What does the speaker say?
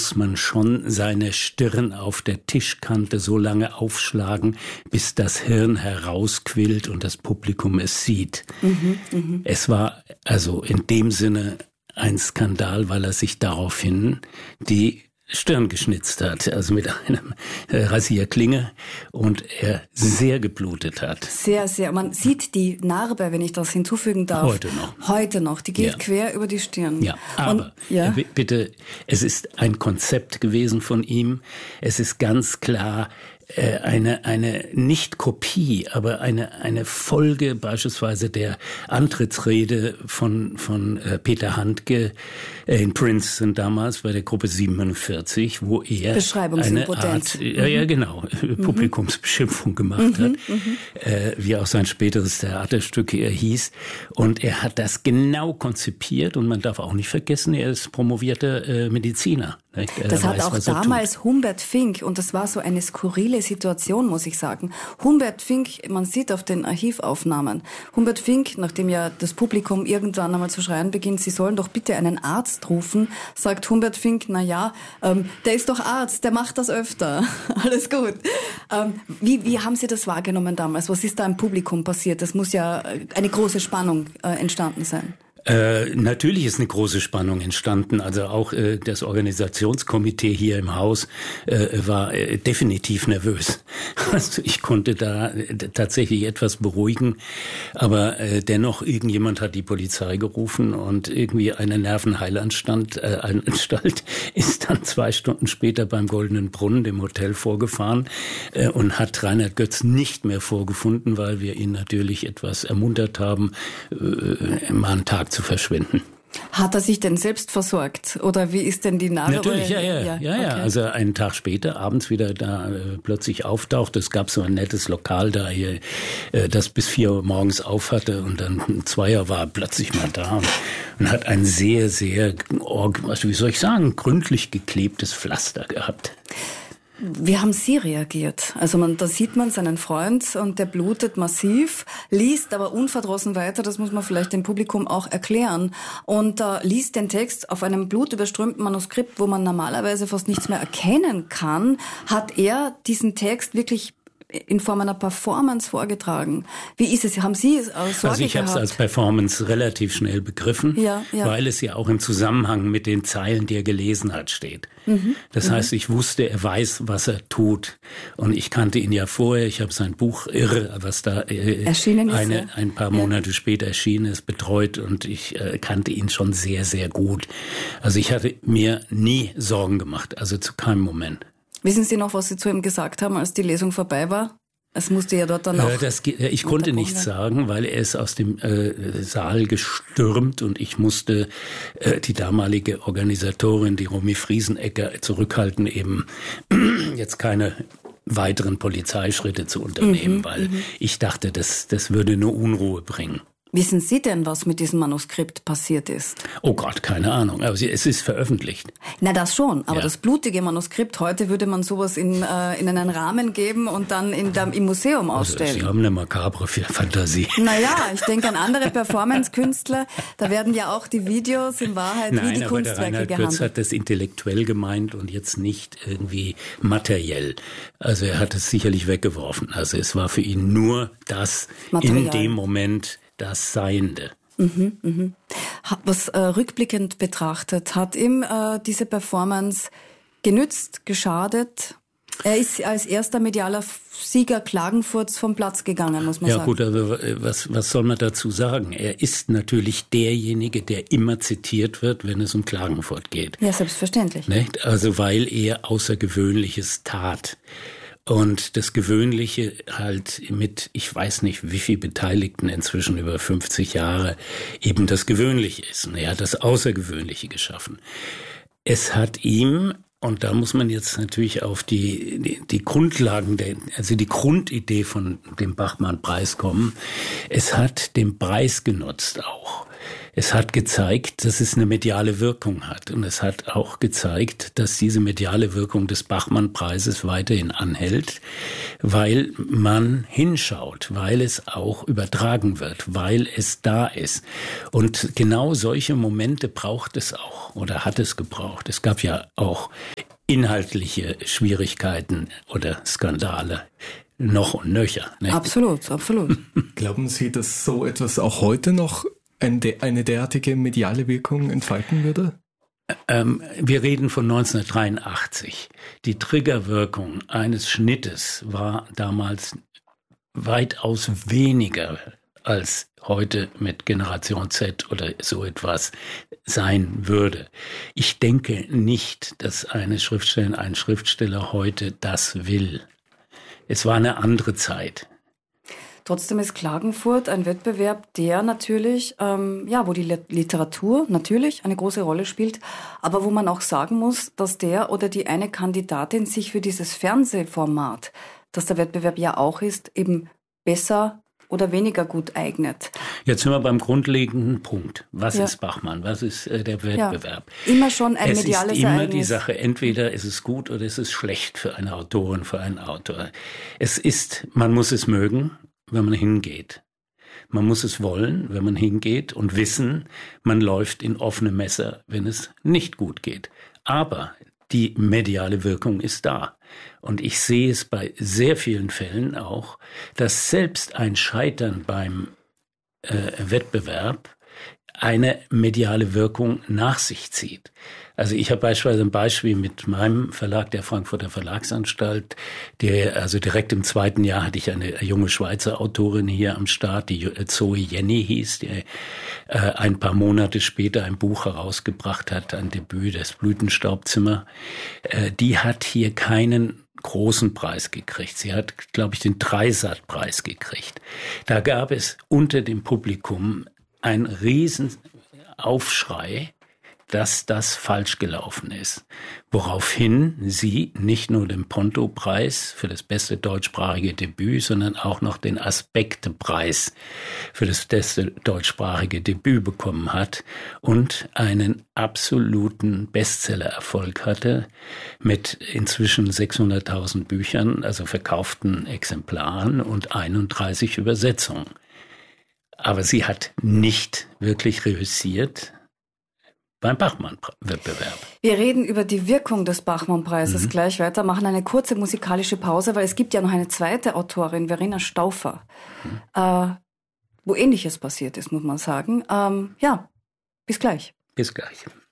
muss man schon seine Stirn auf der Tischkante so lange aufschlagen, bis das Hirn herausquillt und das Publikum es sieht. Es war also in dem Sinne ein Skandal, weil er sich daraufhin die Stirn geschnitzt hat, also mit einem Rasierklinge, und er sehr geblutet hat. Sehr, sehr. Man sieht die Narbe, wenn ich das hinzufügen darf. Heute noch. Die geht quer über die Stirn. Ja, aber bitte, es ist ein Konzept gewesen von ihm. Es ist ganz klar eine nicht Kopie, aber eine Folge beispielsweise der Antrittsrede von Peter Handke in Princeton damals bei der Gruppe 47, wo er eine Art, Publikumsbeschimpfung gemacht hat, wie auch sein späteres Theaterstück hier hieß. Und er hat das genau konzipiert, und man darf auch nicht vergessen, er ist promovierter Mediziner. Das hat auch damals Humbert Fink, und das war so eine skurrile Situation, muss ich sagen. Humbert Fink, man sieht auf den Archivaufnahmen, Humbert Fink, nachdem ja das Publikum irgendwann einmal zu schreien beginnt, Sie sollen doch bitte einen Arzt rufen, sagt Humbert Fink, der ist doch Arzt, der macht das öfter. Alles gut. Wie haben Sie das wahrgenommen damals? Was ist da im Publikum passiert? Das muss ja eine große Spannung entstanden sein. Natürlich ist eine große Spannung entstanden. Also auch das Organisationskomitee hier im Haus war definitiv nervös. Also ich konnte da tatsächlich etwas beruhigen, aber dennoch irgendjemand hat die Polizei gerufen, und irgendwie eine Nervenheilanstalt ist dann 2 Stunden später beim Goldenen Brunnen, dem Hotel, vorgefahren und hat Reinhard Götz nicht mehr vorgefunden, weil wir ihn natürlich etwas ermuntert haben, mal einen Tag zu verschwinden. Hat er sich denn selbst versorgt? Oder wie ist denn die Narbe? Natürlich, ja. Okay. Also einen Tag später, abends wieder da plötzlich auftaucht. Es gab so ein nettes Lokal da hier, das bis 4 Uhr morgens auf hatte, und dann um 2 Uhr war er plötzlich mal da und hat ein sehr, sehr, wie soll ich sagen, gründlich geklebtes Pflaster gehabt. Wie haben Sie reagiert? Also da sieht man seinen Freund, und der blutet massiv, liest aber unverdrossen weiter, das muss man vielleicht dem Publikum auch erklären, und liest den Text auf einem blutüberströmten Manuskript, wo man normalerweise fast nichts mehr erkennen kann. Hat er diesen Text wirklich in Form einer Performance vorgetragen? Wie ist es? Haben Sie Sorge gehabt? Also ich habe es als Performance relativ schnell begriffen, weil es ja auch im Zusammenhang mit den Zeilen, die er gelesen hat, steht. Das heißt, ich wusste, er weiß, was er tut. Und ich kannte ihn ja vorher. Ich habe sein Buch Irre, was da ein paar Monate später erschienen ist, betreut, und ich kannte ihn schon sehr, sehr gut. Also ich hatte mir nie Sorgen gemacht, also zu keinem Moment. Wissen Sie noch, was Sie zu ihm gesagt haben, als die Lesung vorbei war? Es musste ja dort dann auch... Ich konnte nichts sagen, weil er ist aus dem Saal gestürmt, und ich musste die damalige Organisatorin, die Romy Friesenecker, zurückhalten, eben jetzt keine weiteren Polizeischritte zu unternehmen, weil ich dachte, das würde nur Unruhe bringen. Wissen Sie denn, was mit diesem Manuskript passiert ist? Oh Gott, keine Ahnung. Aber es ist veröffentlicht. Na, das schon. Aber das blutige Manuskript, heute würde man sowas in einen Rahmen geben und dann im Museum ausstellen. Also, Sie haben eine makabre Fantasie. Naja, ich denke an andere Performance-Künstler. Da werden ja auch die Videos in Wahrheit wie die Kunstwerke gehandelt. Nein, aber der Reinhard Götz hat das intellektuell gemeint und jetzt nicht irgendwie materiell. Also er hat es sicherlich weggeworfen. Also es war für ihn nur das Material. In dem Moment das Seiende. Was rückblickend betrachtet, hat ihm diese Performance genützt, geschadet? Er ist als erster medialer Sieger Klagenfurts vom Platz gegangen, muss man sagen. Ja gut, aber was soll man dazu sagen? Er ist natürlich derjenige, der immer zitiert wird, wenn es um Klagenfurt geht. Ja, selbstverständlich. Nicht? Also weil er Außergewöhnliches tat. Und das Gewöhnliche halt mit, ich weiß nicht, wie viel Beteiligten inzwischen über 50 Jahre eben das Gewöhnliche ist. Und er hat das Außergewöhnliche geschaffen. Es hat ihm, und da muss man jetzt natürlich auf die Grundlagen, also die Grundidee von dem Bachmann-Preis kommen. Es hat den Preis genutzt auch. Es hat gezeigt, dass es eine mediale Wirkung hat. Und es hat auch gezeigt, dass diese mediale Wirkung des Bachmann-Preises weiterhin anhält, weil man hinschaut, weil es auch übertragen wird, weil es da ist. Und genau solche Momente braucht es auch oder hat es gebraucht. Es gab ja auch inhaltliche Schwierigkeiten oder Skandale noch und nöcher. Ne? Absolut, absolut. Glauben Sie, dass so etwas auch heute noch eine derartige mediale Wirkung entfalten würde? Wir reden von 1983. Die Triggerwirkung eines Schnittes war damals weitaus weniger als heute mit Generation Z oder so etwas sein würde. Ich denke nicht, dass eine Schriftstellerin, ein Schriftsteller heute das will. Es war eine andere Zeit. Trotzdem ist Klagenfurt ein Wettbewerb, der natürlich, wo die Literatur natürlich eine große Rolle spielt, aber wo man auch sagen muss, dass der oder die eine Kandidatin sich für dieses Fernsehformat, das der Wettbewerb ja auch ist, eben besser oder weniger gut eignet. Jetzt sind wir beim grundlegenden Punkt. Was ist Bachmann? Was ist der Wettbewerb? Ja, immer schon ein mediales Ereignis. Es ist immer die Sache, entweder ist es gut oder ist es schlecht für eine Autorin, für einen Autor. Man muss es mögen, wenn man hingeht. Man muss es wollen, wenn man hingeht und wissen, man läuft in offene Messer, wenn es nicht gut geht. Aber die mediale Wirkung ist da. Und ich sehe es bei sehr vielen Fällen auch, dass selbst ein Scheitern beim Wettbewerb eine mediale Wirkung nach sich zieht. Also ich habe beispielsweise ein Beispiel mit meinem Verlag, der Frankfurter Verlagsanstalt, also direkt im 2. Jahr hatte ich eine junge Schweizer Autorin hier am Start, die Zoe Jenny hieß, die ein paar Monate später ein Buch herausgebracht hat, ein Debüt, das Blütenstaubzimmer. Die hat hier keinen großen Preis gekriegt. Sie hat, glaube ich, den Dreisat-Preis gekriegt. Da gab es unter dem Publikum ein Riesenaufschrei, dass das falsch gelaufen ist. Woraufhin sie nicht nur den Ponto-Preis für das beste deutschsprachige Debüt, sondern auch noch den Aspekte-Preis für das beste deutschsprachige Debüt bekommen hat und einen absoluten Bestseller-Erfolg hatte mit inzwischen 600.000 Büchern, also verkauften Exemplaren und 31 Übersetzungen. Aber sie hat nicht wirklich reüssiert beim Bachmann-Wettbewerb. Wir reden über die Wirkung des Bachmann-Preises gleich weiter, machen eine kurze musikalische Pause, weil es gibt ja noch eine zweite Autorin, Verena Stauffer, wo Ähnliches passiert ist, muss man sagen. Bis gleich. Bis gleich.